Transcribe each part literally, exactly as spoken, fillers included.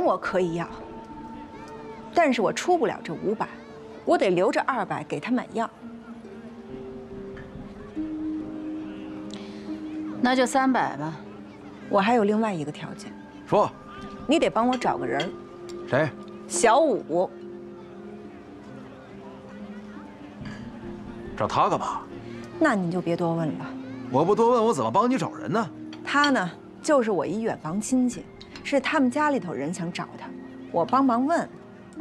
我可以要，但是我出不了这五百，我得留着二百给他买药。 那就三百吧。 我还有另外一个条件， 说， 你得帮我找个人。 谁？ 小五。 找他干嘛？ 那你就别多问了。 我不多问，我怎么帮你找人呢？ 他呢，就是我一远房亲戚，是他们家里头人想找他，我帮忙问。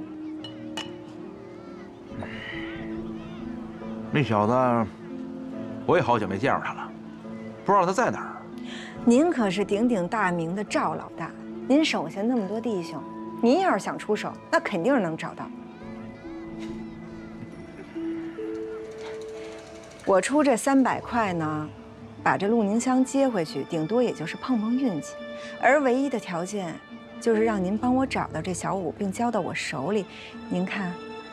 那小子，我也好久没见着他了，不知道他在哪儿。 您可是鼎鼎大名的赵老大，您手下那么多弟兄，您要是想出手，那肯定能找到。我出这三百块呢，把这陆宁香接回去，顶多也就是碰碰运气。而唯一的条件，就是让您帮我找到这小五，并交到我手里。您看，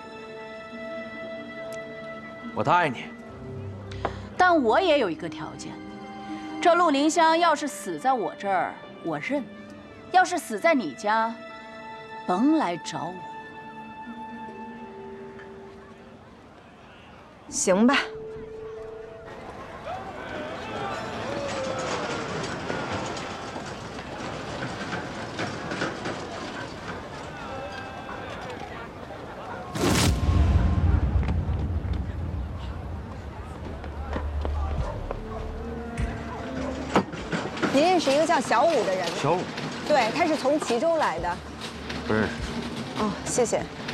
我答应你。 但我也有一个条件，这陆林香要是死在我这儿，我认；要是死在你家，甭来找我。 行吧。您认识一个叫小五的人吗？ 小五， 对，他是从齐州来的。 不认识。 哦，谢谢。